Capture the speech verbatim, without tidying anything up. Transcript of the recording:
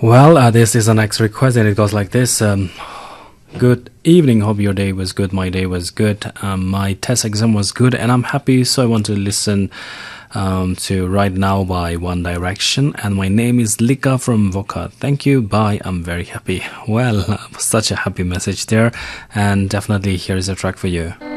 Well, uh, this is the next request, and it goes like this. Um, good evening. Hope your day was good. My day was good. Um, my test exam was good, and I'm happy. So I want to listen um, to Right Now by One Direction. And my name is Lika from Voca. Thank you. Bye. I'm very happy. Well, uh, such a happy message there. And definitely here is a track for you.